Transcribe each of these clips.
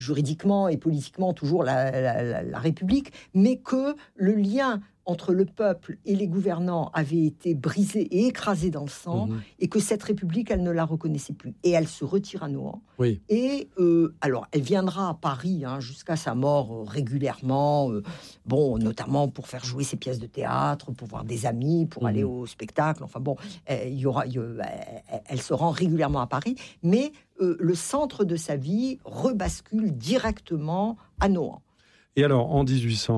juridiquement et politiquement toujours la République, mais que le lien entre le peuple et les gouvernants avait été brisé et écrasé dans le sang, et que cette République, elle ne la reconnaissait plus. Et elle se retire à Nohant. Oui. Et alors, elle viendra à Paris jusqu'à sa mort régulièrement, notamment pour faire jouer ses pièces de théâtre, pour voir des amis, pour aller au spectacle. Enfin bon, elle se rend régulièrement à Paris, mais le centre de sa vie rebascule directement à Nohant. Et alors, en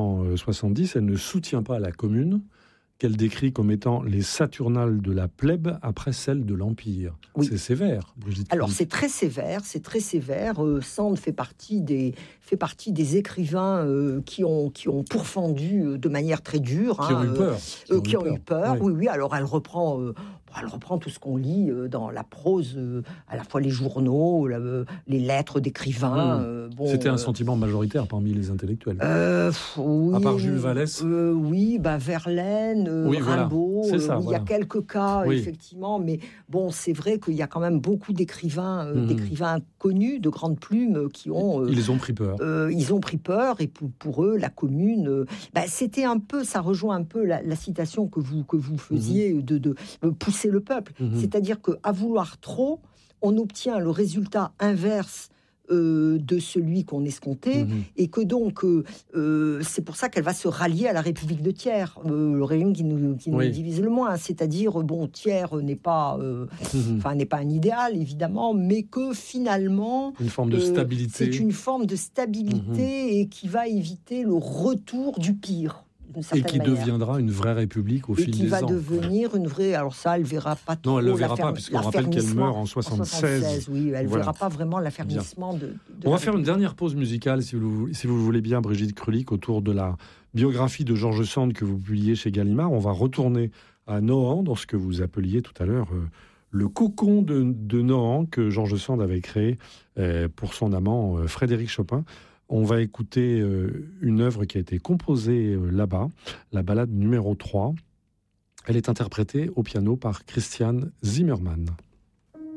1870, elle ne soutient pas la Commune, qu'elle décrit comme étant les Saturnales de la plèbe après celle de l'Empire. Oui. C'est sévère, Brigitte. Alors, c'est très sévère, c'est très sévère. Sand fait partie des écrivains qui ont pourfendu de manière très dure. Qui ont eu peur. Qui ont eu peur, oui. Alors, elle reprend tout ce qu'on lit dans la prose, à la fois les journaux, les lettres d'écrivains. C'était un sentiment majoritaire parmi les intellectuels. Oui, à part Jules Vallès. Oui, Verlaine, Rimbaud. C'est ça, il y a quelques cas, effectivement, mais bon, c'est vrai qu'il y a quand même beaucoup d'écrivains connus, de grandes plumes, qui ont... ils ont pris peur. Ils ont pris peur, et pour eux, la Commune... c'était un peu, ça rejoint un peu la citation que vous faisiez, de pousser le peuple. C'est-à-dire qu'à vouloir trop, on obtient le résultat inverse de celui qu'on escomptait, et que donc c'est pour ça qu'elle va se rallier à la République de Thiers, le régime qui nous divise le moins. C'est-à-dire, Thiers n'est pas un idéal, évidemment, mais que finalement une forme de stabilité. C'est une forme de stabilité et qui va éviter le retour du pire. Et qui deviendra une vraie république au fil des ans. Et qui va devenir une vraie... Alors ça, elle ne verra pas trop... Non, elle ne le verra pas, puisqu'on rappelle qu'elle meurt en 76. Oui, elle ne verra pas vraiment l'affermissement de On va faire une dernière pause musicale, si vous voulez bien, Brigitte Krulik, autour de la biographie de George Sand que vous publiez chez Gallimard. On va retourner à Nohant, dans ce que vous appeliez tout à l'heure le cocon de Nohant que George Sand avait créé pour son amant Frédéric Chopin. On va écouter une œuvre qui a été composée là-bas, la ballade numéro 3. Elle est interprétée au piano par Christian Zimmermann.